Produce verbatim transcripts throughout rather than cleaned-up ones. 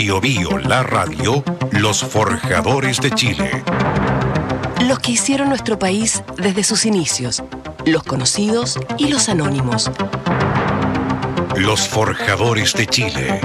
Bio Bio, la radio, los forjadores de Chile. Los que hicieron nuestro país desde sus inicios, los conocidos y los anónimos. Los forjadores de Chile.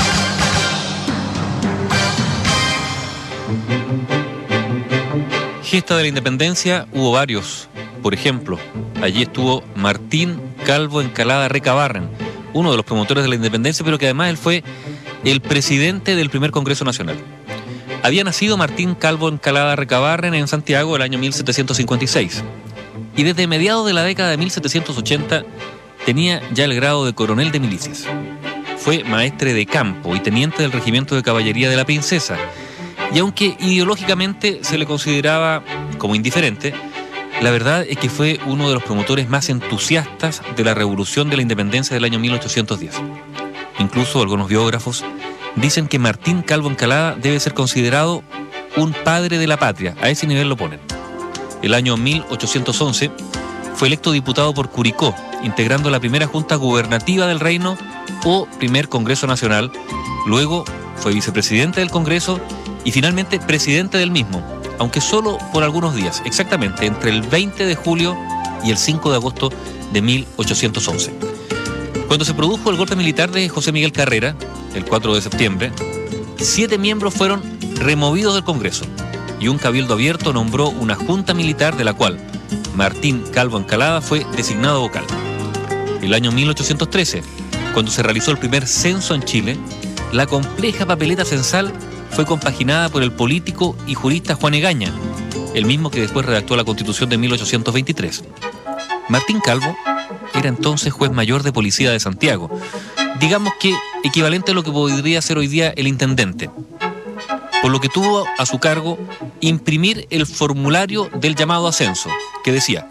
Gesta de la Independencia hubo varios. Por ejemplo, allí estuvo Martín Calvo Encalada Recabarren, uno de los promotores de la independencia, pero que además él fue el presidente del primer Congreso Nacional. Había nacido Martín Calvo Encalada Recabarren en Santiago el año mil setecientos cincuenta y seis. Y desde mediados de la década de mil setecientos ochenta tenía ya el grado de coronel de milicias. Fue maestre de campo y teniente del regimiento de caballería de la Princesa. Y aunque ideológicamente se le consideraba como indiferente, la verdad es que fue uno de los promotores más entusiastas de la revolución de la independencia del año mil ochocientos diez. Incluso algunos biógrafos dicen que Martín Calvo Encalada debe ser considerado un padre de la patria. A ese nivel lo ponen. El año mil ochocientos once fue electo diputado por Curicó, integrando la primera Junta Gubernativa del Reino o primer Congreso Nacional. Luego fue vicepresidente del Congreso y finalmente presidente del mismo, aunque solo por algunos días, exactamente entre el veinte de julio y el cinco de agosto de mil ochocientos once. Cuando se produjo el golpe militar de José Miguel Carrera, el cuatro de septiembre, siete miembros fueron removidos del Congreso y un cabildo abierto nombró una junta militar de la cual Martín Calvo Encalada fue designado vocal. El año mil ochocientos trece, cuando se realizó el primer censo en Chile, la compleja papeleta censal fue compaginada por el político y jurista Juan Egaña, el mismo que después redactó la Constitución de mil ochocientos veintitrés. Martín Calvo era entonces juez mayor de policía de Santiago, digamos que equivalente a lo que podría ser hoy día el intendente, por lo que tuvo a su cargo imprimir el formulario del llamado a censo, que decía: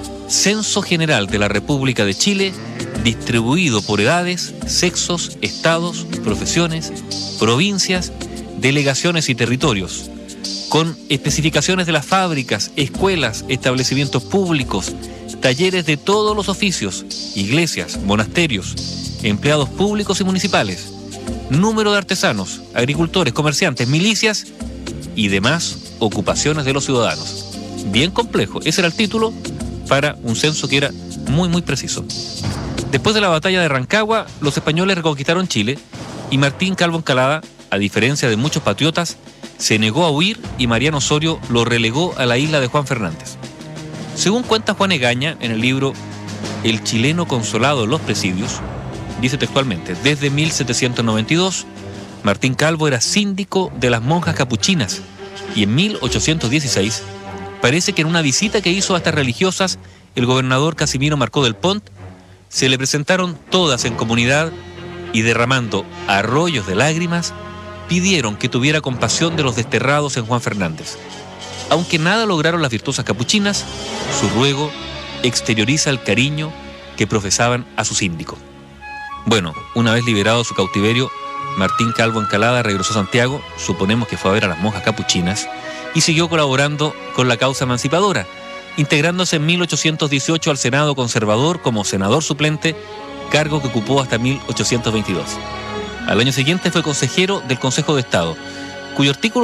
Censo General de la República de Chile, distribuido por edades, sexos, estados, profesiones, provincias, delegaciones y territorios, con especificaciones de las fábricas, escuelas, establecimientos públicos, talleres de todos los oficios, iglesias, monasterios, empleados públicos y municipales, número de artesanos, agricultores, comerciantes, milicias y demás ocupaciones de los ciudadanos. Bien complejo, ese era el título para un censo que era muy muy preciso. Después de la batalla de Rancagua, los españoles reconquistaron Chile y Martín Calvo Encalada, a diferencia de muchos patriotas, se negó a huir y Mariano Osorio lo relegó a la isla de Juan Fernández. Según cuenta Juan Egaña en el libro El chileno consolado en los presidios, dice textualmente: desde mil setecientos noventa y dos, Martín Calvo era síndico de las monjas capuchinas y en mil ochocientos dieciséis parece que en una visita que hizo a estas religiosas, el gobernador Casimiro Marcó del Pont, se le presentaron todas en comunidad y derramando arroyos de lágrimas, pidieron que tuviera compasión de los desterrados en Juan Fernández. Aunque nada lograron las virtuosas capuchinas, su ruego exterioriza el cariño que profesaban a su síndico. Bueno, una vez liberado de su cautiverio, Martín Calvo Encalada regresó a Santiago, suponemos que fue a ver a las monjas capuchinas, y siguió colaborando con la causa emancipadora, integrándose en mil ochocientos dieciocho al Senado conservador como senador suplente, cargo que ocupó hasta mil ochocientos veintidós. Al año siguiente fue consejero del Consejo de Estado, cuyo artículo